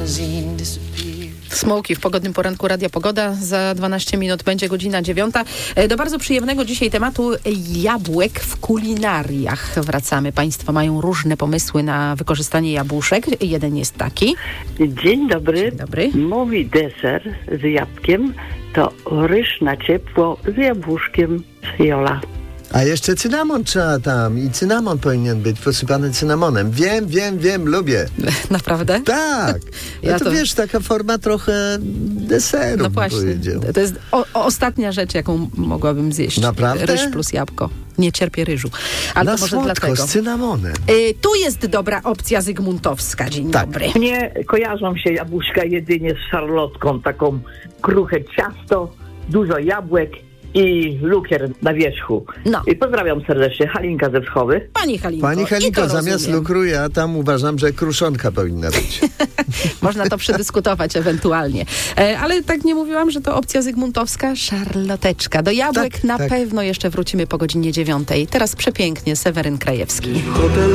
Smoki w pogodnym poranku Radia Pogoda. Za 12 minut będzie godzina 9. Do bardzo przyjemnego dzisiaj tematu jabłek w kulinariach wracamy. Państwo mają różne pomysły na wykorzystanie jabłuszek. Jeden jest taki. Dzień dobry. Dzień dobry. Mój deser z jabłkiem to ryż na ciepło z jabłuszkiem z Jola. A jeszcze cynamon trzeba tam i cynamon powinien być posypany cynamonem. Wiem, lubię. Naprawdę? Tak. Ja to wiesz, taka forma trochę deseru, no właśnie. powiedział. To jest ostatnia rzecz, jaką mogłabym zjeść. Naprawdę? Ryż plus jabłko. Nie cierpię ryżu. Ale na może słodko, dlatego. z cynamonem. Tu jest dobra opcja zygmuntowska. Dzień dobry. Mnie kojarzą się jabłuszka jedynie z szarlotką, taką kruche ciasto, dużo jabłek i lukier na wierzchu. No. I pozdrawiam serdecznie, Halinka ze Wschowy. Pani Halinko, Zamiast rozumiem. lukru, ja tam uważam, że kruszonka powinna być. Można to przedyskutować ewentualnie. Ale tak nie mówiłam, że to opcja zygmuntowska, szarloteczka. Do jabłek Tak, na tak. pewno jeszcze wrócimy po godzinie 9. Teraz przepięknie Seweryn Krajewski.